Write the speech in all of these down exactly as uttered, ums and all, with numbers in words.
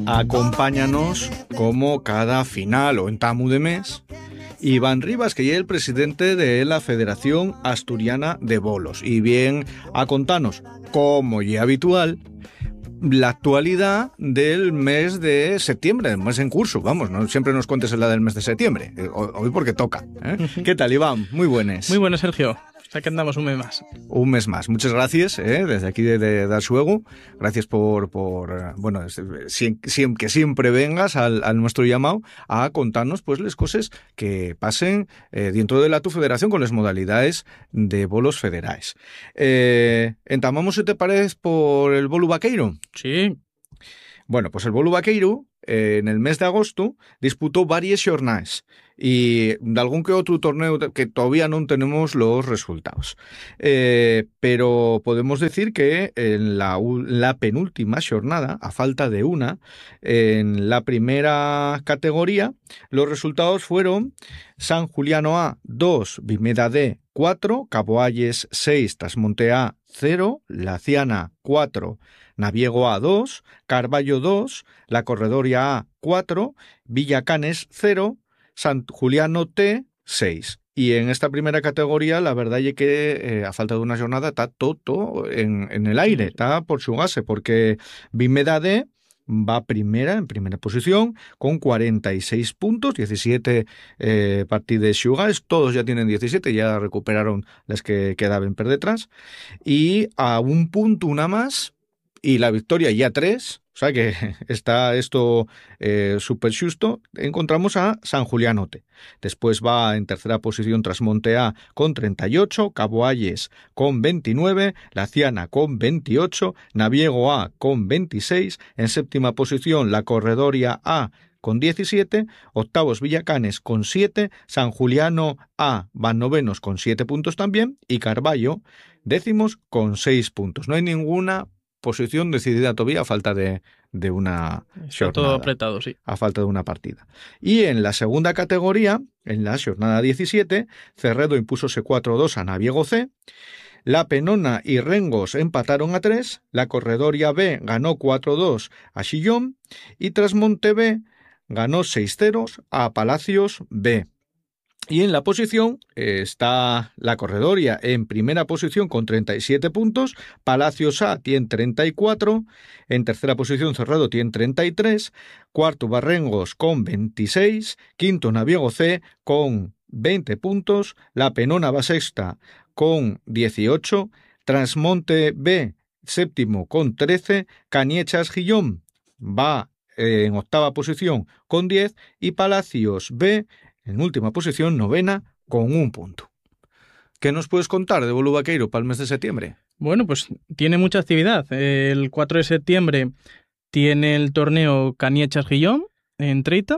Acompáñanos como cada final o entamu de mes Iván Rivas, que es el presidente de la Federación Asturiana de Bolos, y bien a contarnos, como ya habitual, la actualidad del mes de septiembre, del mes en curso. Vamos, no siempre nos cuentes la del mes de septiembre, hoy porque toca, ¿eh? ¿Qué tal, Iván? Muy buenas. Muy buenas, Sergio. Aquí andamos un mes más. Un mes más. Muchas gracias, ¿eh? Desde aquí de, de Dalsuego. Gracias por, por bueno, si, si, que siempre vengas al, al nuestro llamado a contarnos pues las cosas que pasen eh, dentro de la tu federación con las modalidades de bolos federales. Eh, entamamos, si te parece, por el bolu vaqueiro. Sí. Bueno, pues el bolu vaqueiro eh, en el mes de agosto disputó varias jornadas y de algún que otro torneo que todavía no tenemos los resultados. Eh, pero podemos decir que en la, la penúltima jornada, a falta de una, en la primera categoría, los resultados fueron San Juliano A dos, Vimeda D cuatro, Caboalles seis, Trasmonte A cero, Laciana cuatro, Naviego A dos, Carballo dos, La Corredoria A cuatro, Villacanes cero, San Juliano T seis. Y en esta primera categoría la verdad es que eh, a falta de una jornada está todo en, en el aire, está por su base, porque Vimeda D va primera, en primera posición, con cuarenta y seis puntos, diecisiete eh, partidas xugadas, todos ya tienen diecisiete, ya recuperaron las que quedaban por detrás, y a un punto una más, y la victoria ya tres, o sea que está esto eh, súper justo. Encontramos a San Julianote. Después va en tercera posición Trasmonte A con treinta y ocho, Caboalles con veintinueve, Laciana con veintiocho, Naviego A con veintiséis, en séptima posición La Corredoria A con diecisiete, octavos Villacanes con siete, San Juliano A van novenos con siete puntos también, y Carballo décimos con seis puntos. No hay ninguna posición decidida todavía a falta de, de una Está jornada. todo apretado, sí. A falta de una partida. Y en la segunda categoría, en la jornada diecisiete, Cerredo impúsose cuatro dos a Naviego C, La Penona y Rengos empataron a tres, La Corredoria B ganó cuatro dos a Xillón y Trasmonte B ganó seis cero a Palacios B. Y en la posición eh, está La Corredoria en primera posición con treinta y siete puntos, Palacios A tiene treinta y cuatro, en tercera posición Cerrado tiene treinta y tres, cuarto Barrengos con veintiséis, quinto Naviego C con veinte puntos, La Penona va sexta con dieciocho, Trasmonte B séptimo con trece, Caniechas Gillón va eh, en octava posición con diez y Palacios B en última posición, novena, con un punto. ¿Qué nos puedes contar de bolu vaqueiro para el mes de septiembre? Bueno, pues tiene mucha actividad. El cuatro de septiembre tiene el torneo Caniechas Gillón en Treita.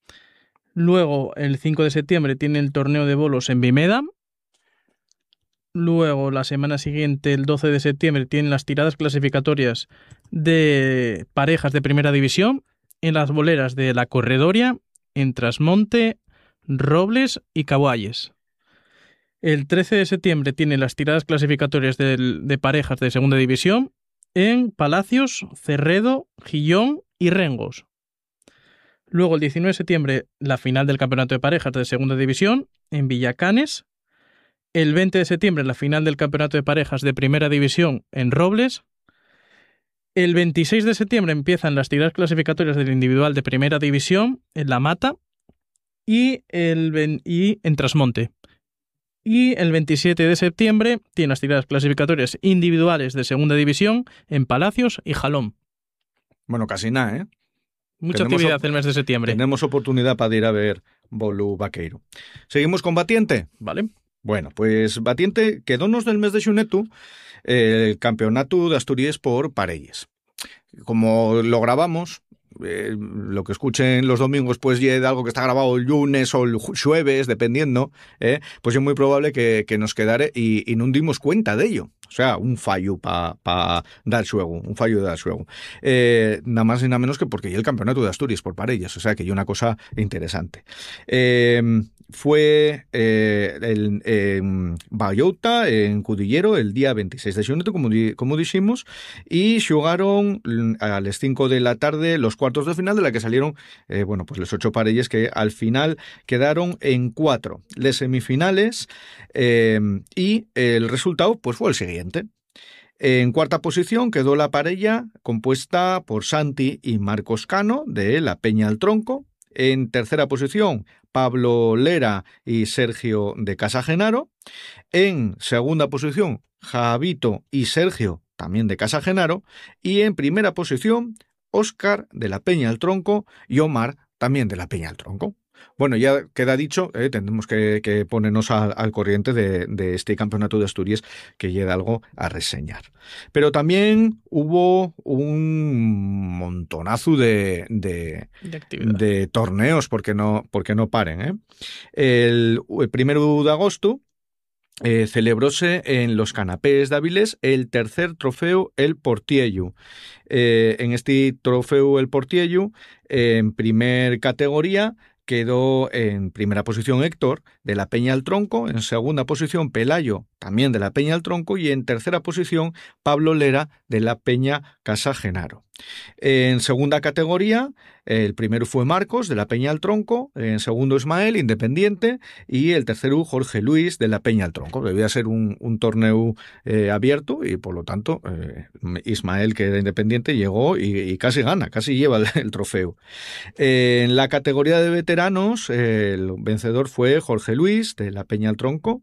Luego, el cinco de septiembre tiene el torneo de bolos en Vimeda. Luego, la semana siguiente, el doce de septiembre, tienen las tiradas clasificatorias de parejas de primera división en las boleras de La Corredoria, en Trasmonte, Robles y Caboalles. El trece de septiembre tiene las tiradas clasificatorias de, de parejas de segunda división en Palacios, Cerredo, Gillón y Rengos. Luego el diecinueve de septiembre la final del campeonato de parejas de segunda división en Villacanes. El veinte de septiembre la final del campeonato de parejas de primera división en Robles. El veintiséis de septiembre empiezan las tiradas clasificatorias del individual de primera división en La Mata y, el, y en Trasmonte. Y el veintisiete de septiembre tiene las tiradas clasificatorias individuales de segunda división en Palacios y Jalón. Bueno, casi nada, ¿eh? Mucha tenemos actividad el mes de septiembre. Tenemos oportunidad para ir a ver bolu vaqueiro. ¿Seguimos con Batiente? Vale. Bueno, pues Batiente quedónos del mes de xunetu eh, el campeonato de Asturias por parelles. Como lo grabamos, eh, lo que escuchen los domingos pues ya de algo que está grabado el lunes o el jueves, dependiendo, eh, pues es muy probable que, que nos quedare y, y no dimos cuenta de ello. O sea, un fallo para pa dar juego, un fallo de dar juego. Eh, nada más y nada menos que porque hay el campeonato de Asturias por parellas, o sea que hay una cosa interesante. Eh, fue eh, el, en Bayouta, en Cudillero, el día veintiséis de xunio, como, di, como dijimos, y jugaron a las cinco de la tarde los cuartos de final, de la que salieron, eh, bueno, pues los ocho parelles que al final quedaron en cuatro. Les semifinales eh, y el resultado pues fue el siguiente. En cuarta posición quedó la parella compuesta por Santi y Marcos Cano de la Peña al Tronco. En tercera posición, Pablo Lera y Sergio de Casa Genaro. En segunda posición, Javito y Sergio, también de Casa Genaro. Y en primera posición, Óscar de la Peña al Tronco y Omar, también de la Peña al Tronco. Bueno, ya queda dicho, eh, tendremos que, que ponernos al, al corriente de, de este campeonato de Asturias, que llega algo a reseñar. Pero también hubo un montonazo de, de, de, de torneos, porque no, porque no paren. ¿eh? El, el primero de agosto eh, celebróse en los canapés de Avilés el tercer trofeo El Portiello. Eh, en este trofeo El Portiello, eh, en primer categoría, quedó en primera posición Héctor, de la Peña al Tronco, en segunda posición Pelayo, también de la Peña al Tronco, y en tercera posición Pablo Lera, de la Peña Casa Genaro. En segunda categoría, el primero fue Marcos, de la Peña al Tronco, en segundo Ismael, independiente, y el tercero Jorge Luis, de la Peña al Tronco. Debía ser un, un torneo eh, abierto y, por lo tanto, eh, Ismael, que era independiente, llegó y, y casi gana, casi lleva el, el trofeo. Eh, en la categoría de veteranos, eh, el vencedor fue Jorge Luis, de la Peña al Tronco,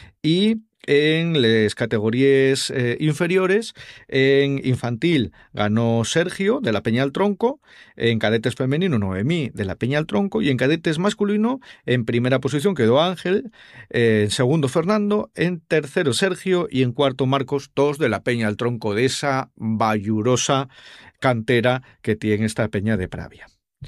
y en las categorías eh, inferiores, en infantil ganó Sergio, de la Peña al Tronco, en cadetes femenino Noemí, de la Peña al Tronco, y en cadetes masculino en primera posición quedó Ángel, eh, en segundo Fernando, en tercero Sergio y en cuarto Marcos, todos de la Peña al Tronco, de esa vallurosa cantera que tiene esta Peña de Pravia.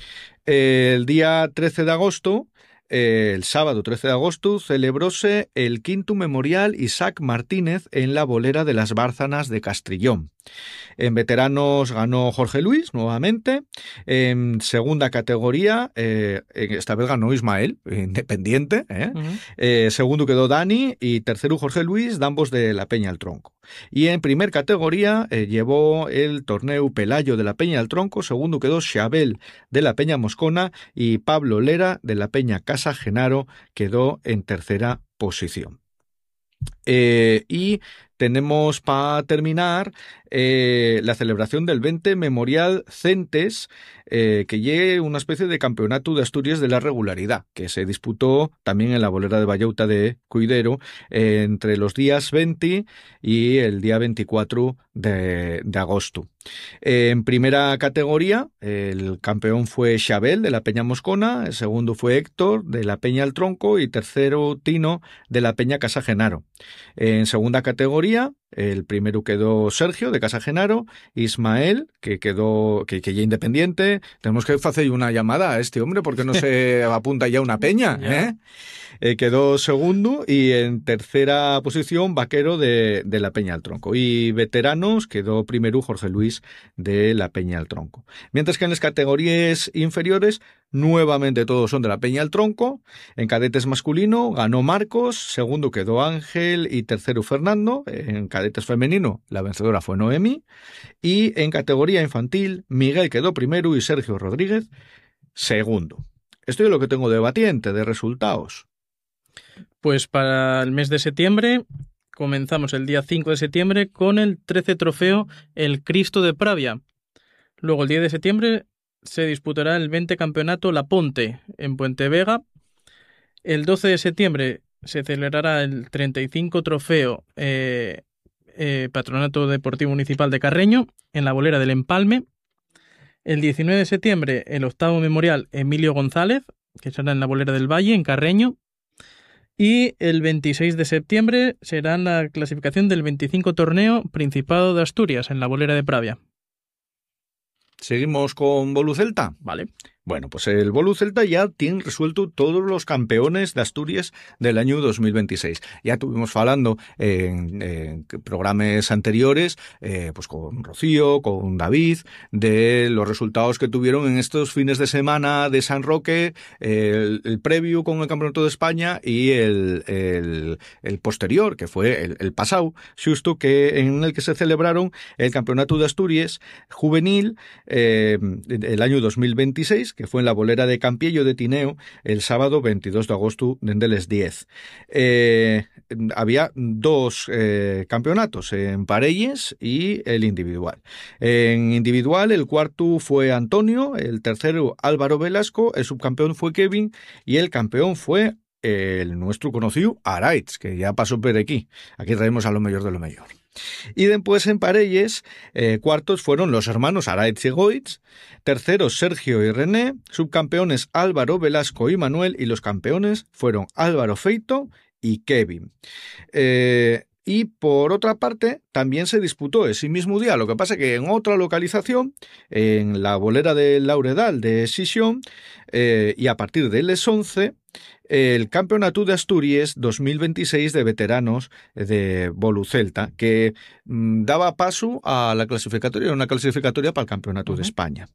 El día trece de agosto, el sábado trece de agosto, celebróse el quinto memorial Isaac Martínez en la bolera de las Bárzanas de Castrillón. En veteranos ganó Jorge Luis nuevamente. En segunda categoría, eh, esta vez ganó Ismael, independiente. ¿eh? Uh-huh. Eh, segundo quedó Dani y tercero Jorge Luis, ambos de la Peña al Tronco. Y en primer categoría eh, llevó el torneo Pelayo de la Peña al Tronco. Segundo quedó Xabel de la Peña Moscona y Pablo Lera de la Peña Casa Genaro quedó en tercera posición. Eh, y tenemos para terminar eh, la celebración del veinte Memorial Centes, eh, que llegue una especie de campeonato de Asturias de la regularidad, que se disputó también en la bolera de Bayouta de Cuidero eh, entre los días veinte y el día veinticuatro de, de agosto. Eh, en primera categoría, el campeón fue Xabel, de la Peña Moscona, el segundo fue Héctor, de la Peña al Tronco, y tercero Tino, de la Peña Casa Genaro. En segunda categoría, el primero quedó Sergio, de Casa Genaro, Ismael, que quedó, que, que ya independiente. Tenemos que hacer una llamada a este hombre porque no se apunta ya una peña, ¿eh? Eh, quedó segundo, y en tercera posición Vaquero de, de la Peña al Tronco. Y veteranos quedó primero Jorge Luis, de la Peña al Tronco. Mientras que en las categorías inferiores, nuevamente todos son de la Peña al Tronco. En cadetes masculino ganó Marcos, segundo quedó Ángel y tercero Fernando. En cadetes femenino la vencedora fue Noemi. Y en categoría infantil Miguel quedó primero y Sergio Rodríguez segundo. Esto es lo que tengo de batiente, de resultados. Pues para el mes de septiembre comenzamos el día cinco de septiembre con el trece trofeo El Cristo de Pravia. Luego el diez de septiembre se disputará el veinte campeonato La Ponte en Puente Vega. El doce de septiembre se celebrará el treinta y cinco trofeo eh, eh, Patronato Deportivo Municipal de Carreño en la bolera del Empalme. El diecinueve de septiembre el octavo memorial Emilio González, que será en la bolera del Valle en Carreño. Y el veintiséis de septiembre será la clasificación del veinticinco torneo Principado de Asturias en la bolera de Pravia. ¿Seguimos con Bolucelta? Vale. Bueno, pues el Bolu Celta ya tiene resuelto todos los campeones de Asturias del año dos mil veintiséis. Ya tuvimos hablando en, en programas anteriores, eh, pues con Rocío, con David, de los resultados que tuvieron en estos fines de semana de San Roque, el, el previo con el Campeonato de España y el, el, el posterior, que fue el, el pasado, justo que en el que se celebraron el Campeonato de Asturias juvenil eh, el año dos mil veintiséis, que fue en la bolera de Campiello de Tineo el sábado veintidós de agosto dende les diez. Eh, había dos eh, campeonatos, en parelles y el individual. En individual el cuarto fue Antonio, el tercero Álvaro Velasco, el subcampeón fue Kevin y el campeón fue el nuestro conocido Araitz, que ya pasó por aquí. Aquí traemos a lo mejor de lo mejor. Y después en parelles, eh, cuartos fueron los hermanos Araitz y Goitz, terceros Sergio y René, subcampeones Álvaro, Velasco y Manuel, y los campeones fueron Álvaro Feito y Kevin. Eh, y por otra parte, también se disputó ese mismo día, lo que pasa que en otra localización, en la bolera del Lauredal de Sisión, eh, y a partir del les once, el Campeonato de Asturias dos mil veintiséis de veteranos de Bolu Celta, que mmm, daba paso a la clasificatoria, una clasificatoria para el Campeonato uh-huh. de España.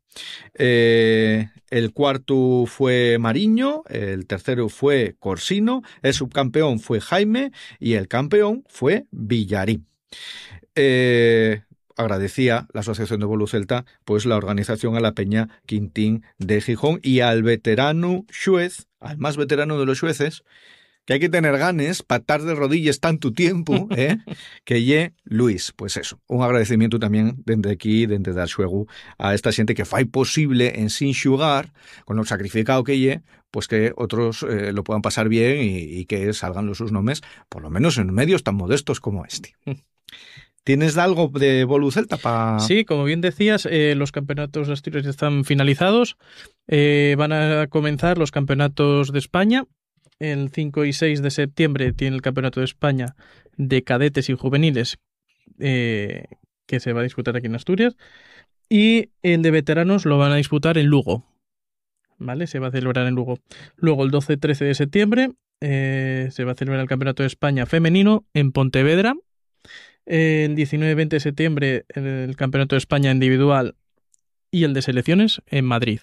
Eh, el cuarto fue Mariño, el tercero fue Corsino, el subcampeón fue Jaime y el campeón fue Villarín. Eh... Agradecía la Asociación de Bolu Celta pues la organización a la Peña Quintín de Gijón y al veterano xuez, al más veterano de los xueces, que hay que tener ganes para estar de rodillas tanto tiempo, ¿eh? que lle Luis. Pues eso, un agradecimiento también desde aquí, desde dar xuegu a esta gente que fai posible en sin xugar, con lo sacrificado que lle, pues que otros eh, lo puedan pasar bien y, y que salgan los sus nombres, por lo menos en medios tan modestos como este. ¿Tienes algo de Bolu Celta para...? Sí, como bien decías, eh, los campeonatos de Asturias están finalizados. Eh, van a comenzar los campeonatos de España. El cinco y seis de septiembre tiene el Campeonato de España de cadetes y juveniles eh, que se va a disputar aquí en Asturias. Y el de veteranos lo van a disputar en Lugo. ¿Vale? Se va a celebrar en Lugo. Luego, el doce y trece de septiembre eh, se va a celebrar el Campeonato de España femenino en Pontevedra. El diecinueve y veinte de septiembre el Campeonato de España individual y el de selecciones en Madrid.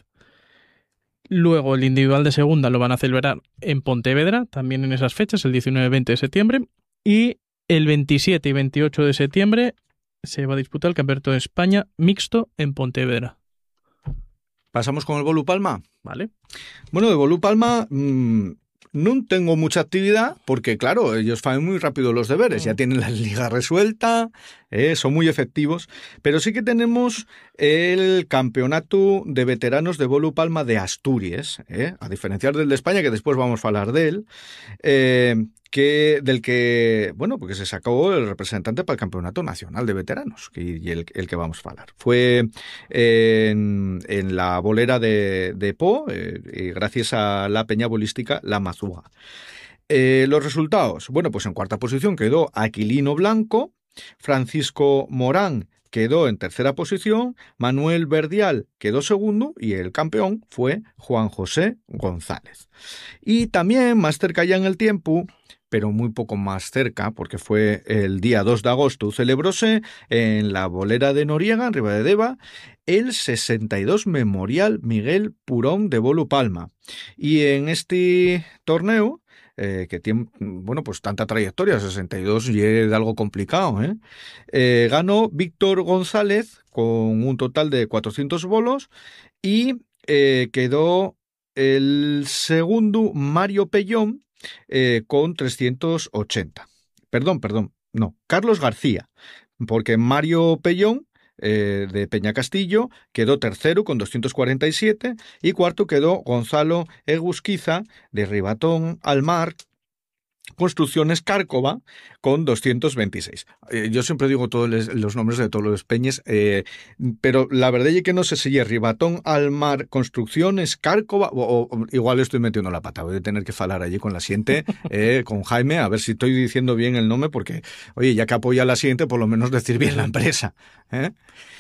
Luego el individual de segunda lo van a celebrar en Pontevedra, también en esas fechas, el diecinueve y veinte de septiembre. Y el veintisiete y veintiocho de septiembre se va a disputar el Campeonato de España mixto en Pontevedra. ¿Pasamos con el Bolu Palma? Vale. Bueno, de Bolu Palma... Mmm... No tengo mucha actividad porque, claro, ellos fan muy rápido los deberes, ya tienen la liga resuelta, eh, son muy efectivos, pero sí que tenemos el campeonato de veteranos de Bolu Palma de Asturias, eh, a diferenciar del de España, que después vamos a hablar de él, eh, que, del que, bueno, porque se sacó el representante para el Campeonato Nacional de Veteranos, y el, el que vamos a hablar. Fue en, en la bolera de, de Po, eh, y gracias a la peña bolística La Mazúa. Eh, los resultados, bueno, pues en cuarta posición quedó Aquilino Blanco, Francisco Morán quedó en tercera posición, Manuel Verdial quedó segundo y el campeón fue Juan José González. Y también más cerca ya en el tiempo, pero muy poco más cerca, porque fue el día dos de agosto, celebróse en la bolera de Noriega, en Ribadedeva, el sesenta y dos Memorial Miguel Purón de Bolu Palma. Y en este torneo, eh, que tiene, bueno, pues tanta trayectoria, sesenta y dos y es algo complicado, ¿eh? Eh, ganó Víctor González con un total de cuatrocientos bolos y eh, quedó el segundo Mario Pellón eh, con trescientos ochenta. Perdón, perdón, no, Carlos García, porque Mario Pellón Eh, de Peña Castillo quedó tercero con doscientos cuarenta y siete y cuarto quedó Gonzalo Egusquiza de Ribatón al Mar Construcciones Cárcova con doscientos veintiséis. Eh, yo siempre digo todos les, los nombres de todos los peñes, eh, pero la verdad es que no sé si es Ribatón al Mar Construcciones Cárcova o, o igual estoy metiendo la pata. Voy a tener que falar allí con la siguiente, eh, con Jaime, a ver si estoy diciendo bien el nombre, porque, oye, ya que apoya la siguiente, por lo menos decir bien la empresa, ¿eh?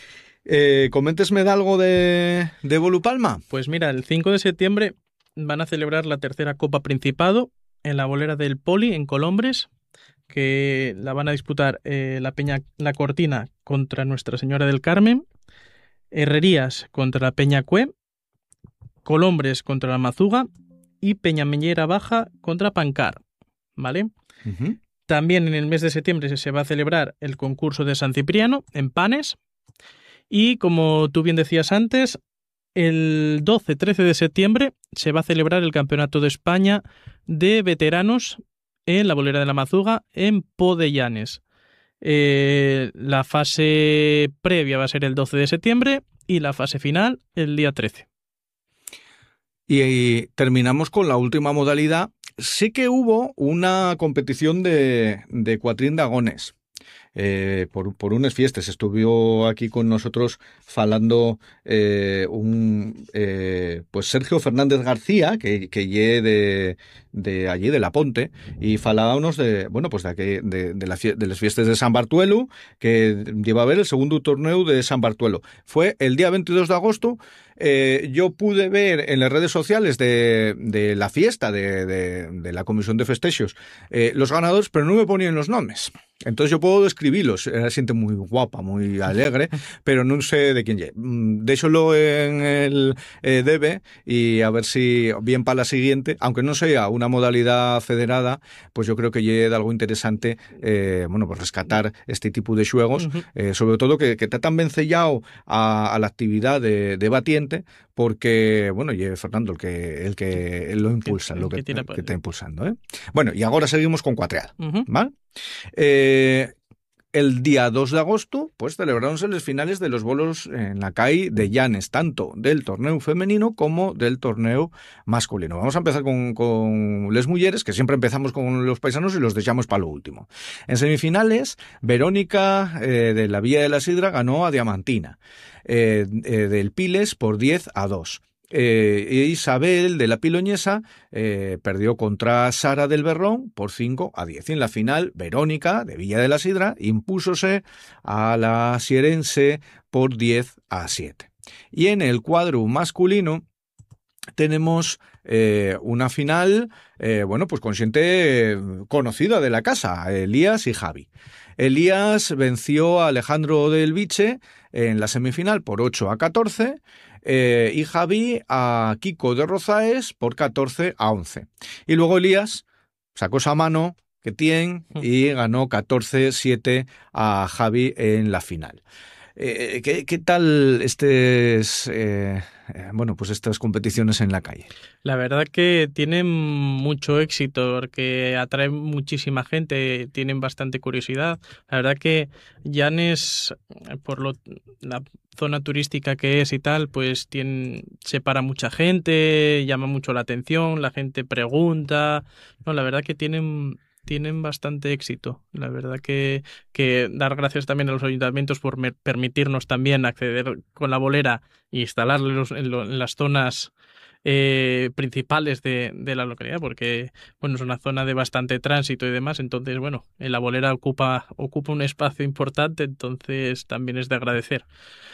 Eh, coméntesme de algo de, de Volupalma. Pues mira, el cinco de septiembre van a celebrar la tercera Copa Principado en la bolera del Poli, en Colombres, que la van a disputar eh, la Peña La Cortina contra Nuestra Señora del Carmen, Herrerías contra la Peña Cue, Colombres contra la Mazuga y Peñamellera Baja contra Pancar, ¿vale? Uh-huh. También en el mes de septiembre se va a celebrar el concurso de San Cipriano en Panes y, como tú bien decías antes, el doce trece de septiembre se va a celebrar el Campeonato de España de Veteranos en la bolera de la Mazuga en Podellanes. Eh, la fase previa va a ser el doce de septiembre y la fase final el día trece. Y, y terminamos con la última modalidad. Sí que hubo una competición de, de cuatrín d'agones. Eh, por, por unas fiestas estuvo aquí con nosotros falando eh, un eh, pues Sergio Fernández García, que, que lle de, de allí de La Ponte, y falábamos de bueno pues de, de, de, de, la, de las fiestas de San Bartuelo, que lleva a ver el segundo torneo de San Bartuelo. Fue el día veintidós de agosto. Eh, yo pude ver en las redes sociales de, de la fiesta de, de, de la Comisión de Festejos eh, los ganadores, pero no me ponían los nombres. Entonces yo puedo describirlos. Era gente muy guapa, muy alegre, pero no sé de quién lle. Déxolo en el eh, D B y a ver si bien para la siguiente, aunque no sea una modalidad federada, pues yo creo que lle de algo interesante eh, bueno, pues rescatar este tipo de xuegos, uh-huh. eh, sobre todo que, que está tan vencellado a, a la actividad de, de batiente, porque, bueno, y Fernando el que el que lo impulsa, el, el lo que, que, que, que está impulsando, ¿eh? Bueno, y ahora seguimos con cuatreada, uh-huh. ¿vale? Eh, el día dos de agosto, pues celebraronse los finales de los bolos en la calle de Llanes, tanto del torneo femenino como del torneo masculino. Vamos a empezar con, con les mujeres, que siempre empezamos con los paisanos y los dejamos para lo último. En semifinales, Verónica eh, de la Villa de la Sidra ganó a Diamantina, eh, eh, del Piles por diez a dos. Eh, Isabel de la Piloñesa eh, perdió contra Sara del Berrón por cinco a diez. Y en la final, Verónica de Villa de la Sidra impúsose a la sierense por diez a siete. Y en el cuadro masculino tenemos eh, una final, eh, bueno, pues con gente eh, conocida de la casa, Elías y Javi. Elías venció a Alejandro del Viche en la semifinal por ocho a catorce. Eh, y Javi a Kiko de Rozaes por catorce a once. Y luego Elías sacó esa mano que tiene y ganó catorce siete a Javi en la final. Eh, ¿qué, ¿Qué tal estes, eh, eh, bueno, pues estas competiciones en la calle? La verdad que tienen mucho éxito porque atraen muchísima gente, tienen bastante curiosidad. La verdad que Llanes, por lo, la zona turística que es y tal, pues tiene, separa mucha gente, llama mucho la atención, la gente pregunta. No, la verdad que tienen... tienen bastante éxito. La verdad que, que dar gracias también a los ayuntamientos por me, permitirnos también acceder con la bolera e instalarlos en, lo, en las zonas eh, principales de, de la localidad, porque bueno, es una zona de bastante tránsito y demás, entonces bueno, en la bolera ocupa, ocupa un espacio importante, entonces también es de agradecer.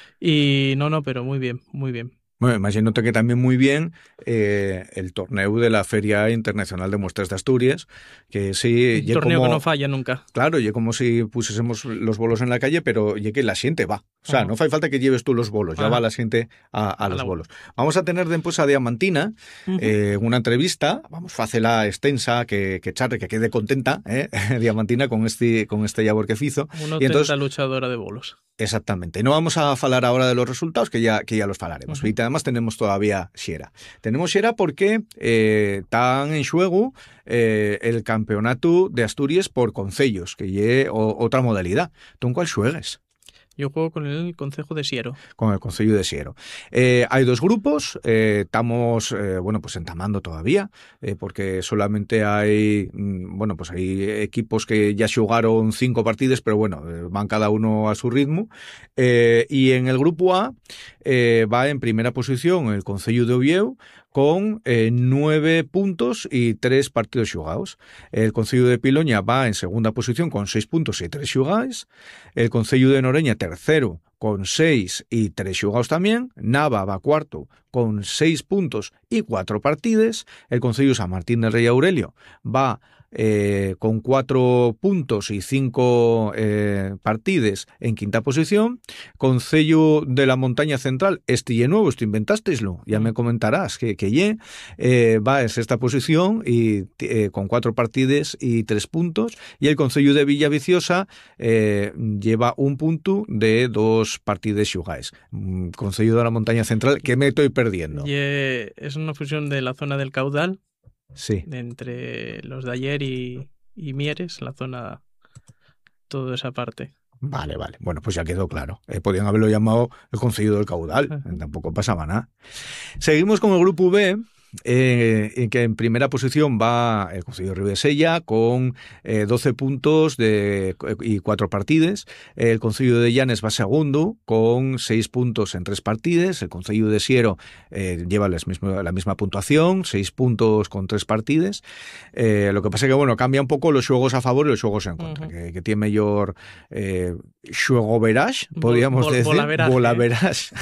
Y no, no, pero muy bien, muy bien. Bueno, imagínate que también muy bien eh, el torneo de la Feria Internacional de Muestras de Asturias, que sí... Un torneo como, que no falla nunca. Claro, y como si pusiésemos los bolos en la calle, pero y que la gente va. O sea, uh-huh. no hace falta que lleves tú los bolos, ya uh-huh. va la gente a, a, a los la... bolos. Vamos a tener después a Diamantina, uh-huh. eh, una entrevista, vamos, facela extensa, que, que charre, que quede contenta, eh, Diamantina con este, con este labor que hizo. Una auténtica luchadora de bolos. Exactamente. No vamos a falar ahora de los resultados, que ya, que ya los falaremos. Uh-huh. Y además tenemos todavía Xera. Tenemos Xera porque eh, están en xuego eh, el campeonato de Asturias por concellos, que es otra modalidad. ¿Tú en cuál xuegues? Yo juego con el Concejo de Siero. Con el Concello de Siero. Eh, hay dos grupos, eh, estamos, eh, bueno, pues entamando todavía, eh, porque solamente hay, bueno, pues hay equipos que ya jugaron cinco partidos, pero bueno, van cada uno a su ritmo. Eh, y en el grupo A eh, va en primera posición el Concello de Oviedo, con eh, nueve puntos y tres partidos xugados. El Concello de Piloña va en segunda posición con seis puntos y tres xugados. El Concello de Noreña, tercero, con seis y tres xugaos también. Nava va cuarto con seis puntos y cuatro partides. El Concello San Martín del Rey Aurelio va eh, con cuatro puntos y cinco eh, partides en quinta posición. Concello de la Montaña Central, este ye nuevo, esto inventasteislo, ya me comentarás que, que ye, eh, va en sexta posición y eh, con cuatro partides y tres puntos. Y el Concello de Villaviciosa eh, lleva un punto de dos partides xugaes. Concello de la Montaña Central, que me estoy perdiendo. Y eh, es una fusión de la zona del caudal, sí, de entre los de ayer y, y Mieres, la zona, toda esa parte. Vale, vale. Bueno, pues ya quedó claro. Eh, podían haberlo llamado el Concello del Caudal. Uh-huh. Tampoco pasaba nada. Seguimos con el grupo B, eh, en que en primera posición va el Concello de Ribesella con eh, doce puntos de, y cuatro partides. El Concello de Llanes va segundo con seis puntos en tres partides. El Concello de Siero eh, lleva las mismo, la misma puntuación, seis puntos con tres partides. Eh, lo que pasa es que, bueno, cambia un poco los juegos a favor y los juegos en contra, uh-huh. que, que tiene mayor eh, juego verás, podríamos Bol, decir. Bola verás.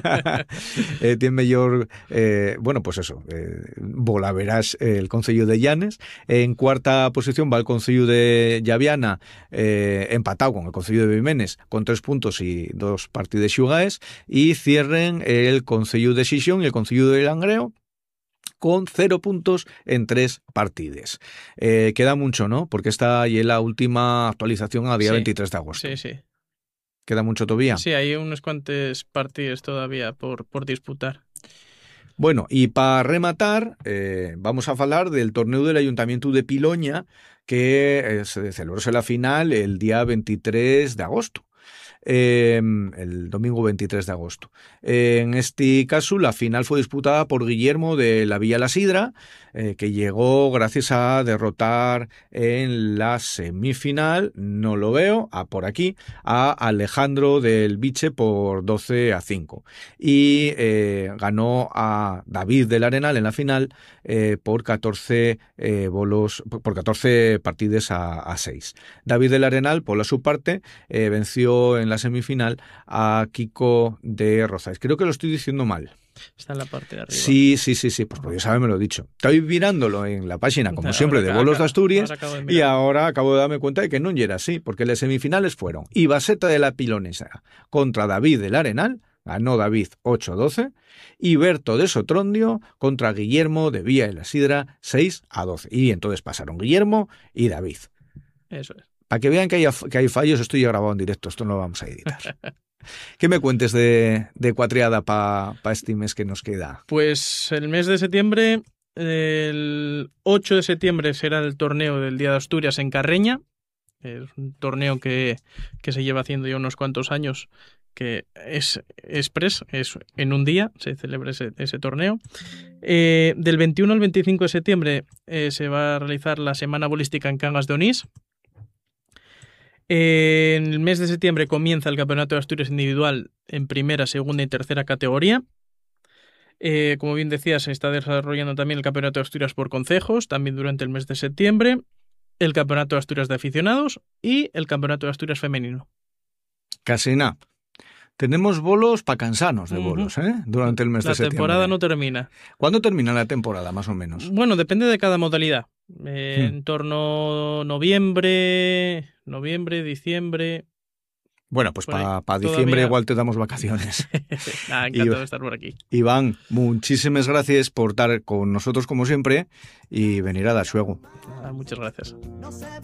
eh, tiene mayor, eh, bueno, pues eso, eh, bola verás eh, el Concello de Llanes. En cuarta posición va el Concello de Llaviana, eh, empatado con el Concello de Vimenes, con tres puntos y dos partidos xugaes. Y cierren el Concello de Xixón y el Concello de Langreo, con cero puntos en tres partides. Eh, queda mucho, ¿no? Porque esta es la última actualización a día sí, veintitrés de agosto. Sí, sí. ¿Queda mucho todavía? Sí, hay unos cuantos partidos todavía por, por disputar. Bueno, y para rematar, eh, vamos a hablar del torneo del Ayuntamiento de Piloña, que eh, se celebró la final el día veintitrés de agosto. Eh, el domingo veintitrés de agosto. Eh, en este caso, la final fue disputada por Guillermo de la Villa La Sidra, eh, que llegó gracias a derrotar en la semifinal, no lo veo, a por aquí, a Alejandro del Biche por doce a cinco. Y eh, ganó a David del Arenal en la final eh, por catorce eh, bolos, por catorce partidos a, a seis. David del Arenal, por la su parte, eh, venció en la semifinal a Kiko de Rozais. Creo que lo estoy diciendo mal. Está en la parte de arriba. Sí, sí, sí, sí, pues podéis haberme lo dicho. Estoy mirándolo en la página, como ahora, siempre, de Bolos de Asturias, ahora y ahora acabo de darme cuenta de que no era así, porque las semifinales fueron Ibaseta de la Pilonesa contra David del Arenal, ganó David ocho a doce, y Berto de Sotrondio contra Guillermo de Villa de la Sidra seis a doce. Y entonces pasaron Guillermo y David. Eso es. Para que vean que hay, que hay fallos, esto ya grabado en directo, esto no lo vamos a editar. ¿Qué me cuentes de, de cuatriada para pa este mes que nos queda? Pues el mes de septiembre, el ocho de septiembre será el torneo del Día de Asturias en Carreña. Es un torneo que, que se lleva haciendo ya unos cuantos años, que es express, es en un día se celebra ese, ese torneo. Eh, del veintiuno al veinticinco de septiembre eh, se va a realizar la Semana Bolística en Cangas de Onís. En el mes de septiembre comienza el Campeonato de Asturias individual en primera, segunda y tercera categoría. Eh, como bien decía, se está desarrollando también el Campeonato de Asturias por concejos, también durante el mes de septiembre, el Campeonato de Asturias de aficionados y el Campeonato de Asturias femenino. Casi nada. Tenemos bolos para cansarnos de bolos, ¿eh? Durante el mes la de septiembre. La temporada no termina. ¿Cuándo termina la temporada, más o menos? Bueno, depende de cada modalidad. Eh, hmm. En torno a noviembre, noviembre, diciembre. Bueno, pues para pa diciembre todavía... igual te damos vacaciones. Nada, encantado de estar por aquí. Iván, muchísimas gracias por estar con nosotros como siempre y venir a dar juego. Ah, muchas gracias.